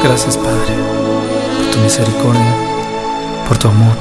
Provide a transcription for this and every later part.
Gracias, Padre, por tu misericordia, por tu amor,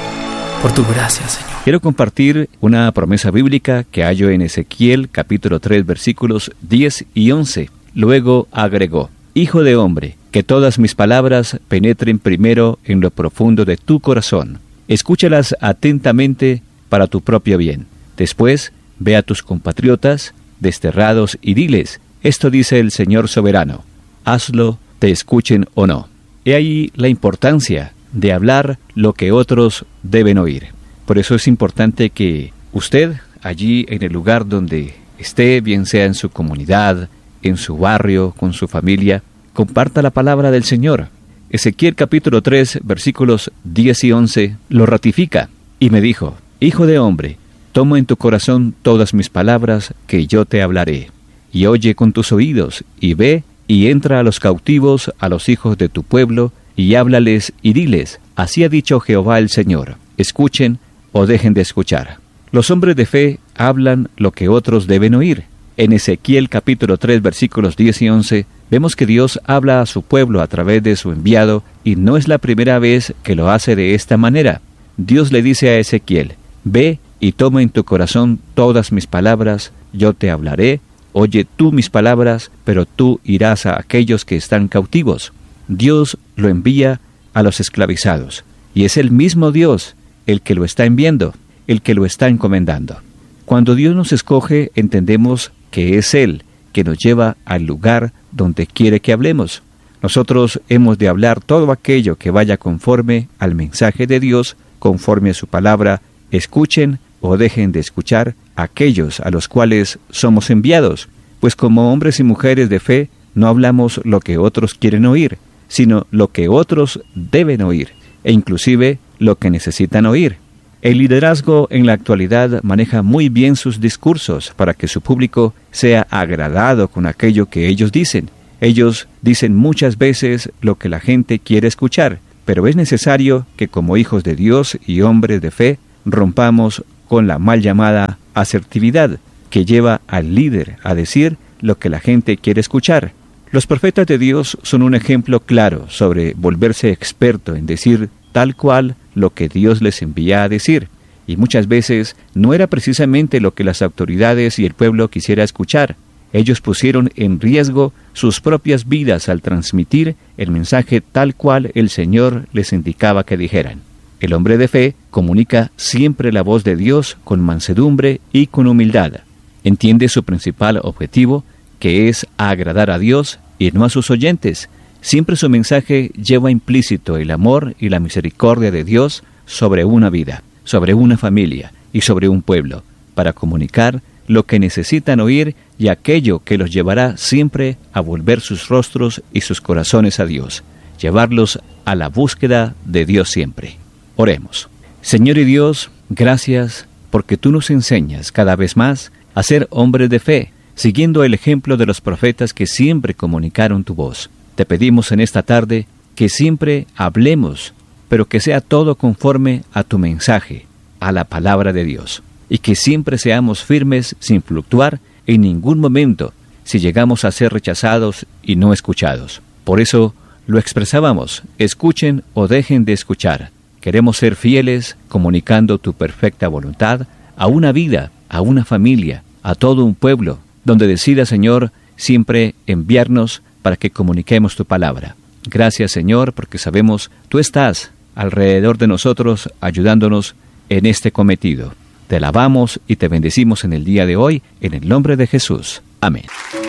por tu gracia, Señor. Quiero compartir una promesa bíblica que hallo en Ezequiel capítulo 3 versículos 10 y 11. Luego agregó: Hijo de hombre, que todas mis palabras penetren primero en lo profundo de tu corazón. Escúchalas atentamente para tu propio bien. Después, ve a tus compatriotas desterrados y diles: esto dice el Señor soberano. Hazlo, te escuchen o no. He ahí la importancia de hablar lo que otros deben oír. Por eso es importante que usted, allí en el lugar donde esté, bien sea en su comunidad, en su barrio, con su familia, comparta la palabra del Señor. Ezequiel capítulo 3, versículos 10 y 11, lo ratifica. Y me dijo: Hijo de hombre, toma en tu corazón todas mis palabras que yo te hablaré. Y oye con tus oídos, y ve, y entra a los cautivos, a los hijos de tu pueblo, y háblales y diles: así ha dicho Jehová el Señor. Escuchen o dejen de escuchar. Los hombres de fe hablan lo que otros deben oír. En Ezequiel capítulo 3 versículos 10 y 11 vemos que Dios habla a su pueblo a través de su enviado, y no es la primera vez que lo hace de esta manera. Dios le dice a Ezequiel: ve y toma en tu corazón todas mis palabras, yo te hablaré. Oye tú mis palabras, pero tú irás a aquellos que están cautivos. Dios lo envía a los esclavizados, y es el mismo Dios el que lo está enviando, el que lo está encomendando. Cuando Dios nos escoge, entendemos que es Él que nos lleva al lugar donde quiere que hablemos. Nosotros hemos de hablar todo aquello que vaya conforme al mensaje de Dios, conforme a su palabra. Escuchen o dejen de escuchar aquellos a los cuales somos enviados, pues como hombres y mujeres de fe no hablamos lo que otros quieren oír, sino lo que otros deben oír, e inclusive lo que necesitan oír. El liderazgo en la actualidad maneja muy bien sus discursos para que su público sea agradado con aquello que ellos dicen. Ellos dicen muchas veces lo que la gente quiere escuchar, pero es necesario que como hijos de Dios y hombres de fe rompamos con la mal llamada asertividad, que lleva al líder a decir lo que la gente quiere escuchar. Los profetas de Dios son un ejemplo claro sobre volverse experto en decir tal cual lo que Dios les envía a decir, y muchas veces no era precisamente lo que las autoridades y el pueblo quisiera escuchar. Ellos pusieron en riesgo sus propias vidas al transmitir el mensaje tal cual el Señor les indicaba que dijeran. El hombre de fe comunica siempre la voz de Dios con mansedumbre y con humildad. Entiende su principal objetivo, que es agradar a Dios y no a sus oyentes. Siempre su mensaje lleva implícito el amor y la misericordia de Dios sobre una vida, sobre una familia y sobre un pueblo, para comunicar lo que necesitan oír y aquello que los llevará siempre a volver sus rostros y sus corazones a Dios, llevarlos a la búsqueda de Dios siempre. Oremos. Señor y Dios, gracias porque tú nos enseñas cada vez más a ser hombres de fe, siguiendo el ejemplo de los profetas que siempre comunicaron tu voz. Te pedimos en esta tarde que siempre hablemos, pero que sea todo conforme a tu mensaje, a la palabra de Dios, y que siempre seamos firmes sin fluctuar en ningún momento si llegamos a ser rechazados y no escuchados. Por eso lo expresábamos: escuchen o dejen de escuchar. Queremos ser fieles comunicando tu perfecta voluntad a una vida, a una familia, a todo un pueblo, donde decida, Señor, siempre enviarnos para que comuniquemos tu palabra. Gracias, Señor, porque sabemos tú estás alrededor de nosotros ayudándonos en este cometido. Te alabamos y te bendecimos en el día de hoy, en el nombre de Jesús. Amén.